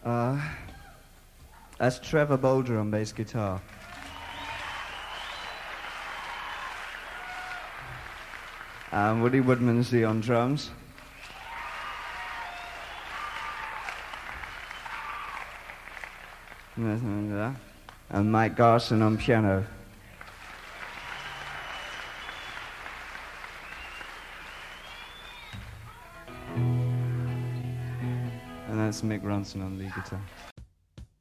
Uh, that's Trevor Bolger on bass guitar. Woody Woodmansey on drums. And Mike Garson on piano. And that's Mick Ronson on lead guitar.